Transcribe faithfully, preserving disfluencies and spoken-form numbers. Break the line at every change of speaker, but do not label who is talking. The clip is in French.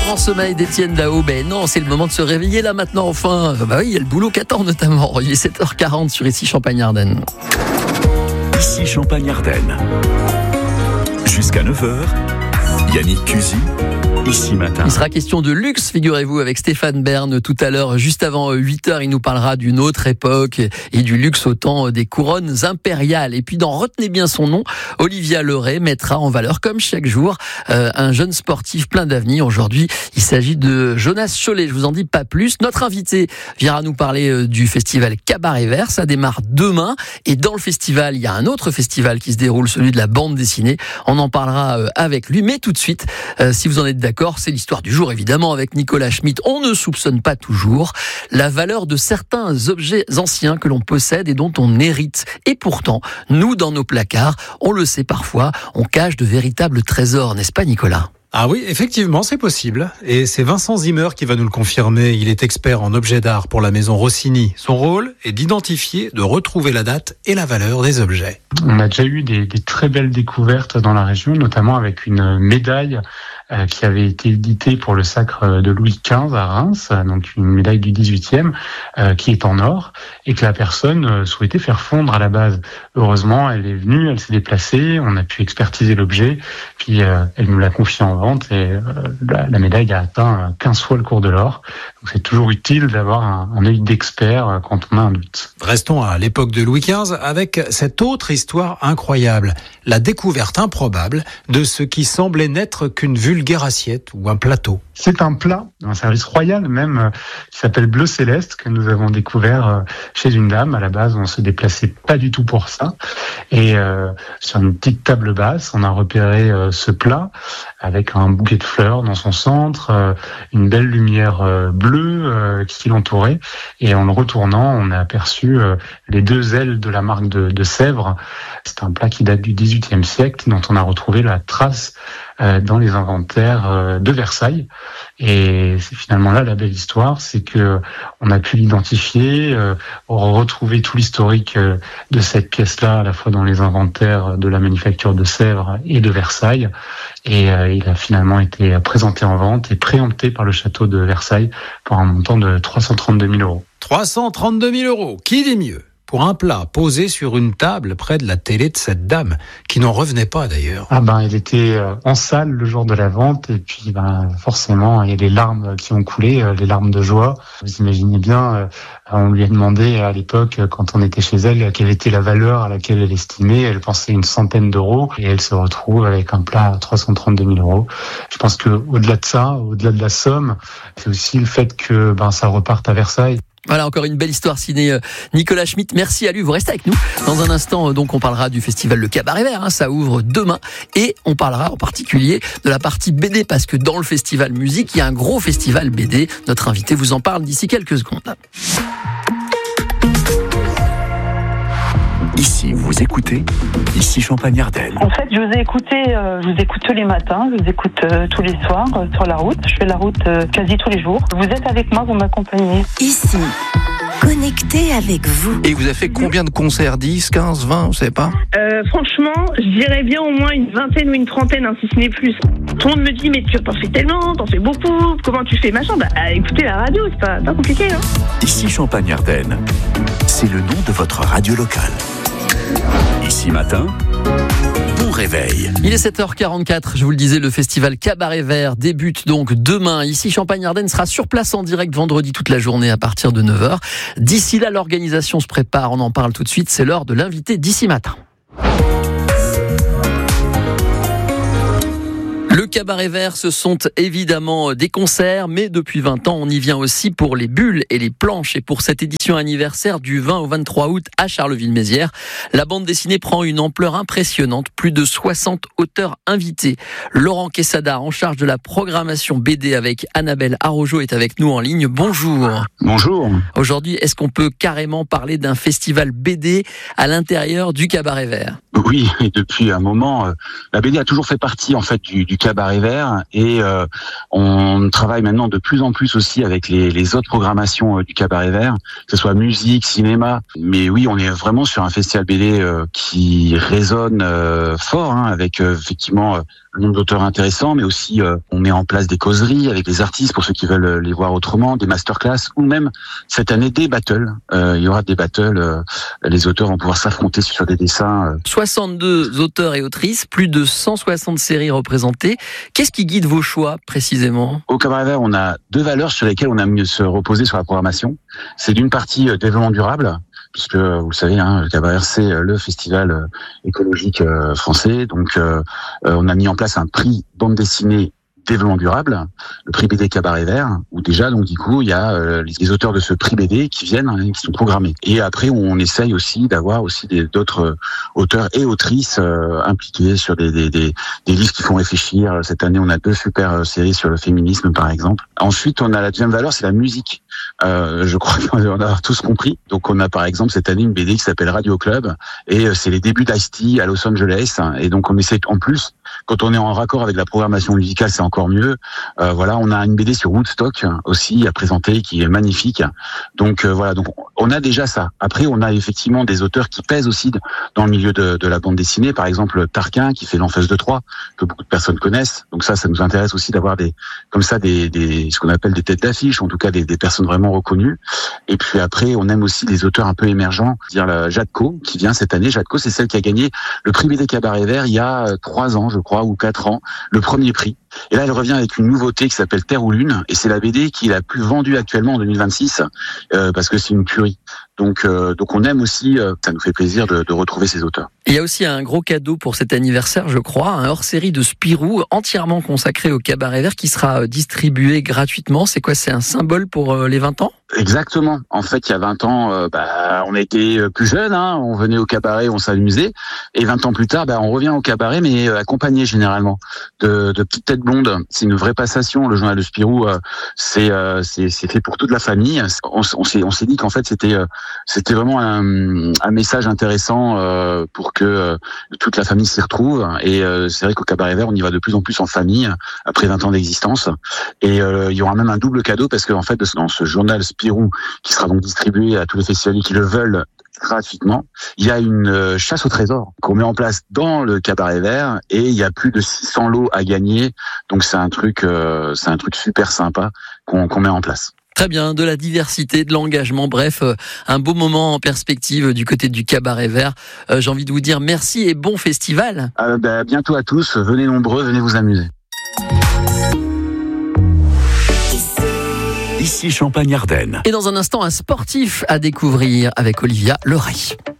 grand sommeil d'Étienne Dao. Ben non, c'est le moment de se réveiller là maintenant enfin. Bah oui, il y a le boulot qu'attend notamment. Il est sept heures quarante sur Ici Champagne-Ardenne.
Ici Champagne-Ardenne. Jusqu'à neuf heures, Yannick Cusy. Ici matin.
Il sera question de luxe, figurez-vous, avec Stéphane Bern tout à l'heure. Juste avant huit heures, il nous parlera d'une autre époque et du luxe au temps des couronnes impériales. Et puis, dans Retenez bien son nom, Olivia Leray mettra en valeur, comme chaque jour, euh, un jeune sportif plein d'avenir. Aujourd'hui, il s'agit de Jonas Chollet. Je vous en dis pas plus. Notre invité viendra nous parler euh, du festival Cabaret Vert. Ça démarre demain. Et dans le festival, il y a un autre festival qui se déroule, celui de la bande dessinée. On en parlera euh, avec lui. Mais tout de suite, euh, si vous en êtes d'accord, c'est l'histoire du jour, évidemment, avec Nicolas Schmitt. On ne soupçonne pas toujours la valeur de certains objets anciens que l'on possède et dont on hérite. Et pourtant, nous, dans nos placards, on le sait parfois, on cache de véritables trésors, n'est-ce pas, Nicolas ?
Ah oui, effectivement, c'est possible. Et c'est Vincent Zimmer qui va nous le confirmer. Il est expert en objets d'art pour la maison Rossini. Son rôle est d'identifier, de retrouver la date et la valeur des objets.
On a déjà eu des, des très belles découvertes dans la région, notamment avec une médaille euh, qui avait été éditée pour le sacre de Louis quinze à Reims, donc une médaille du dix-huitième, euh, qui est en or, et que la personne euh, souhaitait faire fondre à la base. Heureusement, elle est venue, elle s'est déplacée, on a pu expertiser l'objet, puis euh, elle nous l'a confié en vente, et euh, la, la médaille a atteint quinze fois le cours de l'or. Donc c'est toujours utile d'avoir un, un œil d'expert euh, quand on a un doute.
Restons à l'époque de Louis quinze avec cette autre histoire incroyable, la découverte improbable de ce qui semblait n'être qu'une vulgaire assiette ou un plateau.
C'est un plat, un service royal même, euh, qui s'appelle Bleu Céleste, que nous avons découvert euh, chez une dame. À la base, on se déplaçait pas du tout pour ça. Et euh, sur une petite table basse, on a repéré euh, ce plat avec un bouquet de fleurs dans son centre, euh, une belle lumière euh, bleue euh, qui l'entourait. Et en le retournant, on a aperçu euh, les deux ailes de la marque de, de Sèvres. C'est un plat qui date du dix-huitième siècle, dont on a retrouvé la trace euh, dans les inventaires euh, de Versailles. Et c'est finalement là la belle histoire, c'est que on a pu l'identifier, euh, retrouver tout l'historique euh, de cette pièce-là, à la fois dans les inventaires de la manufacture de Sèvres et de Versailles. Et euh, il a finalement été présenté en vente et préempté par le château de Versailles pour un montant de trois cent trente-deux mille euros.
trois cent trente-deux mille euros, qui dit mieux ? Pour un plat posé sur une table près de la télé de cette dame, qui n'en revenait pas d'ailleurs.
Ah ben, il était en salle le jour de la vente, et puis ben forcément, il y a les larmes qui ont coulé, les larmes de joie. Vous imaginez bien, on lui a demandé à l'époque, quand on était chez elle, quelle était la valeur à laquelle elle estimait. Elle pensait une centaine d'euros, et elle se retrouve avec un plat à trois cent trente-deux mille euros. Je pense que au-delà de ça, au-delà de la somme, c'est aussi le fait que ben ça reparte à Versailles.
Voilà, encore une belle histoire signée Nicolas Schmitt. Merci à lui. Vous restez avec nous. Dans un instant, donc, on parlera du festival Le Cabaret Vert. Hein, ça ouvre demain. Et on parlera en particulier de la partie B D, parce que dans le festival musique, il y a un gros festival B D. Notre invité vous en parle d'ici quelques secondes.
Ici, vous écoutez Ici Champagne-Ardenne.
En fait, je vous ai écouté, euh, je vous écoute tous les matins, je vous écoute euh, tous les soirs euh, sur la route. Je fais la route euh, quasi tous les jours. Vous êtes avec moi, vous m'accompagnez.
Ici, connecté avec vous.
Et vous avez fait combien de concerts ? dix, quinze, vingt, vous savez pas ?
euh, Franchement, je dirais bien au moins une vingtaine ou une trentaine, hein, si ce n'est plus. Tout le monde me dit, mais tu t'en fais tellement, t'en fais beaucoup, comment tu fais machin ? Bah, écoutez la radio, c'est pas, pas compliqué. Hein.
Ici Champagne-Ardenne, c'est le nom de votre radio locale. Ici matin, bon réveil.
Il est sept heures quarante-quatre, je vous le disais, le festival Cabaret Vert débute donc demain. Ici, Champagne-Ardenne sera sur place en direct vendredi toute la journée à partir de neuf heures. D'ici là, l'organisation se prépare, on en parle tout de suite, c'est l'heure de l'invité d'ici matin. Le Cabaret Vert, ce sont évidemment des concerts, mais depuis vingt ans, on y vient aussi pour les bulles et les planches. Et pour cette édition anniversaire du vingt au vingt-trois août à Charleville-Mézières, la bande dessinée prend une ampleur impressionnante, plus de soixante auteurs invités. Laurent Quesada, en charge de la programmation B D avec Annabelle Arrojo, est avec nous en ligne. Bonjour.
Bonjour.
Aujourd'hui, est-ce qu'on peut carrément parler d'un festival B D à l'intérieur du Cabaret Vert ?
Oui, et depuis un moment, euh, la B D a toujours fait partie en fait du, du Cabaret Vert, et euh, on travaille maintenant de plus en plus aussi avec les, les autres programmations euh, du Cabaret Vert, que ce soit musique, cinéma. Mais oui, on est vraiment sur un festival B D euh, qui résonne euh, fort, hein, avec euh, effectivement euh, le nombre d'auteurs intéressants, mais aussi euh, on met en place des causeries avec les artistes pour ceux qui veulent les voir autrement, des masterclass ou même cette année des battles. Euh, il y aura des battles, euh, les auteurs vont pouvoir s'affronter sur des dessins. Euh.
soixante-deux auteurs et autrices, plus de cent soixante séries représentées. Qu'est-ce qui guide vos choix précisément ?
Au Cabaret Vert, on a deux valeurs sur lesquelles on a mieux se reposer sur la programmation. C'est d'une partie euh, développement durable, puisque vous le savez, hein, le Cabaret Vert, c'est le festival euh, écologique euh, français. Donc, euh, euh, on a mis en place un prix bande dessinée développement durable, le prix B D Cabaret Vert, où déjà, donc du coup, il y a euh, les auteurs de ce prix B D qui viennent, hein, qui sont programmés. Et après, on essaye aussi d'avoir aussi des, d'autres euh, auteurs et autrices euh, impliqués sur des, des, des, des livres qui font réfléchir. Cette année, on a deux super euh, séries sur le féminisme, par exemple. Ensuite, on a la deuxième valeur, c'est la musique. Euh, je crois qu'on a tous compris. Donc, on a par exemple cette année une B D qui s'appelle Radio Club, et euh, c'est les débuts d'Ice-T à Los Angeles. Et donc, on essaie en plus, quand on est en raccord avec la programmation musicale, c'est encore mieux. Euh, voilà, on a une B D sur Woodstock aussi à présenter qui est magnifique. Donc euh, voilà, donc on a déjà ça. Après, on a effectivement des auteurs qui pèsent aussi dans le milieu de, de la bande dessinée. Par exemple, Tarquin qui fait l'Enfeuse de Troie, que beaucoup de personnes connaissent. Donc ça, ça nous intéresse aussi d'avoir des comme ça des, des ce qu'on appelle des têtes d'affiche, en tout cas des, des personnes vraiment reconnues. Et puis après, on aime aussi des auteurs un peu émergents, c'est-à-dire la Jadko qui vient cette année. Jadko, c'est celle qui a gagné le prix B D Cabaret Vert il y a trois ans, je crois, ou quatre ans, le premier prix. Et là, elle revient avec une nouveauté qui s'appelle Terre ou Lune, et c'est la B D qui est la plus vendue actuellement en deux mille vingt-six, euh, parce que c'est une tuerie. Donc, euh, donc on aime aussi, euh, ça nous fait plaisir de, de retrouver ces auteurs.
Il y a aussi un gros cadeau pour cet anniversaire, je crois, un hors-série de Spirou entièrement consacré au Cabaret Vert qui sera distribué gratuitement. C'est quoi ? C'est un symbole pour les vingt ans ?
Exactement. En fait, il y a vingt ans, euh, bah, on était plus jeunes, hein, on venait au cabaret, on s'amusait. Et vingt ans plus tard, bah, on revient au cabaret, mais accompagné généralement de, de petites têtes blondes. C'est une vraie passation. Le journal de Spirou, euh, c'est, euh, c'est, c'est fait pour toute la famille. On, on s'est, on s'est dit qu'en fait, c'était, euh, c'était vraiment un, un message intéressant euh, pour que euh, toute la famille s'y retrouve. Et euh, c'est vrai qu'au Cabaret Vert, on y va de plus en plus en famille après vingt ans d'existence. Et euh, il y aura même un double cadeau parce qu'en fait, dans ce journal Spirou, qui sera donc distribué à tous les festivaliers qui le veulent gratuitement, il y a une chasse au trésor qu'on met en place dans le Cabaret Vert et il y a plus de six cents lots à gagner. Donc c'est un truc, euh, c'est un truc super sympa qu'on, qu'on met en place.
Très bien, de la diversité, de l'engagement, bref, un beau moment en perspective du côté du Cabaret Vert. Euh, j'ai envie de vous dire merci et bon festival.
Euh, bah, bientôt à tous, venez nombreux, venez vous amuser.
Ici Champagne-Ardenne.
Et dans un instant, un sportif à découvrir avec Olivia Leray.